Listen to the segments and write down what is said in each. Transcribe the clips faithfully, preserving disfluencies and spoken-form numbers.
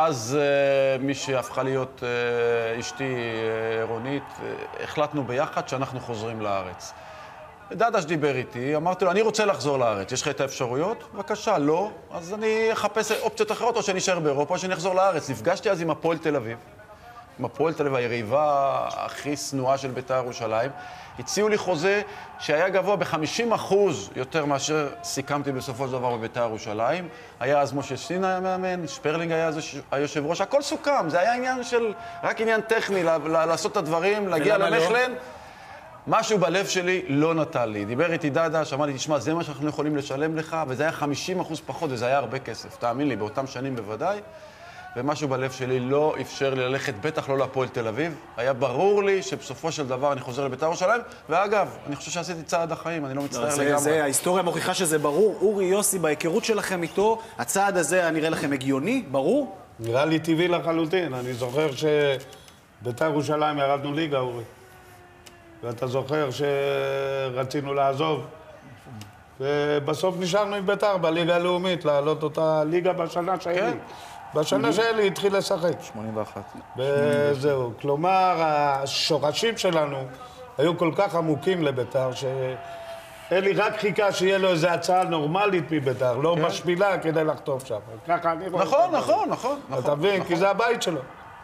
ואז מי שהפכה להיות אשתי רונית, החלטנו ביחד שאנחנו חוזרים לארץ. דדש דיבר איתי, אמרתי לו, אני רוצה לחזור לארץ, יש לך את האפשרויות? בבקשה, לא. אז אני אחפש אופציות אחרות, או שאני אשאר באירופה, או שאני אחזור לארץ. נפגשתי אז עם הפועל תל אביב. עם הפועל תל אביב, היריבה הכי שנואה של בית"ר ירושלים. הציעו לי חוזה שהיה גבוה ב-חמישים אחוז יותר מאשר סיכמתי בסופו של דבר בבית"ר ירושלים. היה אז משה סטין היה מאמן, שפרלינג היה אז היושב ראש, הכל סוכם. זה היה עניין של, רק עניין טכני, לעשות את הדברים, להגיע למכלן. משהו בלב שלי לא נתן לי. דיבר איתי דדה, שאמר לי, תשמע, זה מה שאנחנו יכולים לשלם לך, וזה היה חמישים אחוז פחות, וזה היה הרבה כסף. תאמין לי, באותם שנים בוודאי. ומשהו בלב שלי לא אפשר לי ללכת, בטח לא להפועל תל אביב. היה ברור לי שבסופו של דבר אני חוזר לבית"ר ירושלים, ואגב, אני חושב שעשיתי צעד החיים, אני לא מצטער זה, לגמרי. זה, ההיסטוריה מוכיחה שזה ברור. אורי יוסי, בהיכרות שלכם איתו, הצעד הזה היה נראה לכם הגיוני, ברור? נראה לי טבעי לחלוטין. אני זוכר שבית"ר ירושלים ירדנו ליגה, אורי. ואתה זוכר שרצינו לעזוב, ובסוף נשארנו עם בית"ר בליגה הלאומית, לעלות אותה ליגה בשנה שהייתי. כן. בשנה שאלי התחיל לשחק. שמונים ואחת. וזהו. כלומר, השורשים שלנו היו כל כך עמוקים לבית"ר, שאלי רק חיכה שיהיה לו איזו הצעה נורמלית מבית"ר, לא משפילה כדי לחטוף שם. ככה אני רואה. נכון, נכון, נכון. אתה מבין? כי זה הבית שלו.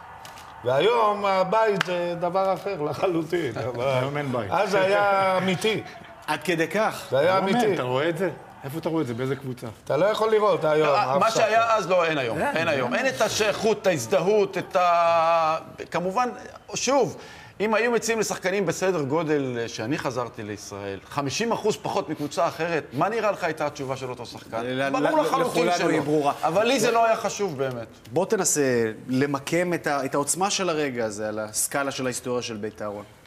והיום הבית זה דבר אחר לחלוטין. היום אין בית. אז זה היה אמיתי. עד כדי כך. זה היה אמיתי. אתה רואה את זה? איפה אתה רואה את זה? באיזה קבוצה? אתה לא יכול לראות היום. מה שהיה אז לא, אין היום. אין היום. אין את השייכות, את ההזדהות, את ה... כמובן, שוב, אם היו מציעים לשחקנים בסדר גודל שאני חזרתי לישראל, חמישים אחוז פחות מקבוצה אחרת, מה נראה לך הייתה התשובה של אותו שחקן? ברור לחלוטין שלא. אבל לי זה לא היה חשוב באמת. בוא תנסה למקם את העוצמה של הרגע הזה על הסקאלה של ההיסטוריה של בית"ר.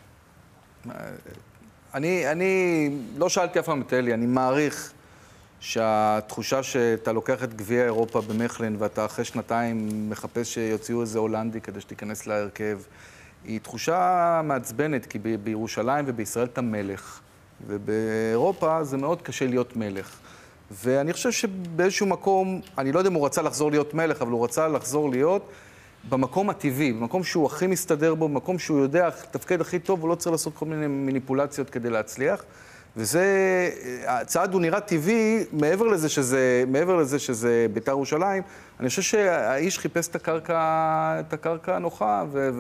אני, אני לא שאלתי אף פעם את אלי, אני מעריך שהתחושה שאתה לוקח את גביע אירופה במכלן ואתה אחרי שנתיים מחפש שיוציאו איזה הולנדי כדי שתיכנס להרכב, היא תחושה מעצבנת, כי ב- בירושלים ובישראל אתה מלך, ובאירופה זה מאוד קשה להיות מלך. ואני חושב שבאיזשהו מקום, אני לא יודע אם הוא רצה לחזור להיות מלך, אבל הוא רצה לחזור להיות במקום הטבעי, במקום שהוא הכי מסתדר בו, במקום שהוא יודע, תפקד הכי טוב, הוא לא צריך לעשות כל מיני מניפולציות כדי להצליח. וזה, הצעד הוא נראה טבעי, מעבר לזה שזה, מעבר לזה שזה בית"ר ירושלים, אני חושב שהאיש חיפש את הקרקע, את הקרקע הנוחה,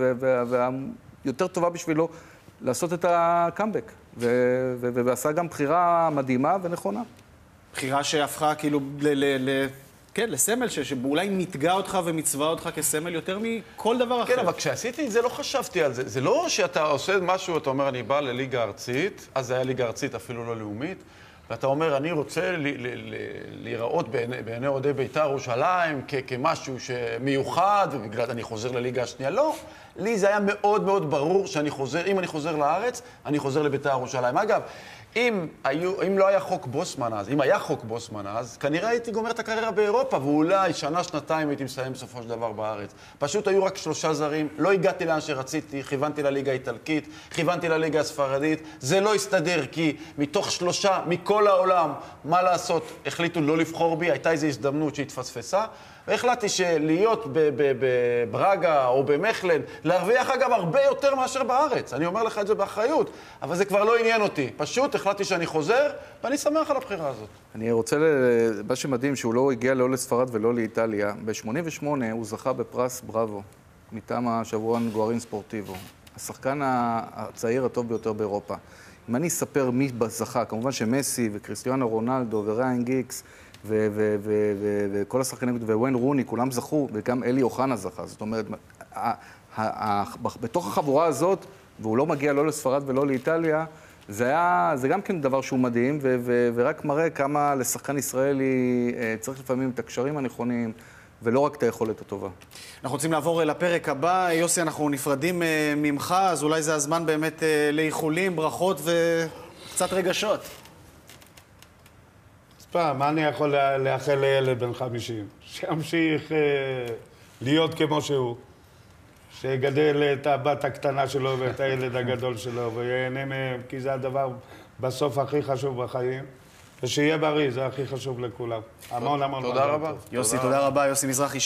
והיותר טובה בשבילו לעשות את הקאמבק. ועשה גם בחירה מדהימה ונכונה. בחירה שהפכה כאילו ל... ל, ל... כן, לסמל שאולי מתגע אותך ומצווה אותך כסמל יותר מכל דבר אחר. כן, אבל כשעשיתי את זה לא חשבתי על זה. זה לא שאתה עושה משהו, אתה אומר, אני בא לליגה ארצית, אז זה היה ליגה ארצית, אפילו לא לאומית, ואתה אומר, אני רוצה להיראות בעיני אוהדי בית"ר ירושלים כמשהו שמיוחד, ובגלל אני חוזר לליגה השנייה. לא, לי זה היה מאוד מאוד ברור שאני חוזר, אם אני חוזר לארץ, אני חוזר לבית"ר ירושלים. אגב, אם, היו, אם לא היה חוק בוסמן אז, אם היה חוק בוסמן אז, כנראה הייתי גומר את הקריירה באירופה, ואולי שנה, שנתיים הייתי מסיים בסופו של דבר בארץ. פשוט היו רק שלושה זרים, לא הגעתי לאן שרציתי, כיוונתי לליגה האיטלקית, כיוונתי לליגה הספרדית, זה לא הסתדר, כי מתוך שלושה, מכל העולם, מה לעשות, החליטו לא לבחור בי, הייתה איזו הזדמנות שהתפספסה, והחלטתי שלהיות בברגה או במכלן, להרוויח אגב הרבה יותר מאשר בארץ. אני אומר לך את זה באחריות, אבל זה כבר לא עניין אותי. פשוט החלטתי שאני חוזר, ואני שמח על הבחירה הזאת. אני רוצה, מה שמדהים, שהוא לא הגיע לא לספרד ולא לאיטליה. ב-שמונים ושמונה הוא זכה בפרס בראבו, מטעם השבועון גוארין ספורטיבו. השחקן הצעיר הטוב ביותר באירופה. אם אני אספר מי זכה, כמובן שמסי וקריסטיאנו רונלדו וריין גיקס, וכל השחקנים, וויין רוני, כולם זכו, וגם אלי אוחנה זכה. זאת אומרת, בתוך החבורה הזאת, והוא לא מגיע לא לספרד ולא לאיטליה, זה היה, זה גם כן דבר שהוא מדהים, ורק מראה כמה לשחקן ישראלי צריך לפעמים את הקשרים הנכונים, ולא רק את היכולת הטובה. אנחנו רוצים לעבור לפרק הבא. יוסי, אנחנו נפרדים ממך, אז אולי זה הזמן באמת לאיחולים, ברכות וקצת רגשות. פעם, מה אני יכול לאחל לילד בן חמישים? שימשיך אה, להיות כמו שהוא, שיגדל את הבת הקטנה שלו ואת הילד הגדול שלו, ויהנה מהם, כי זה הדבר בסוף הכי חשוב בחיים, ושיהיה בריא, זה הכי חשוב לכולם. המון המון. תודה רבה. יוסי, תודה רבה. יוסי מזרחי.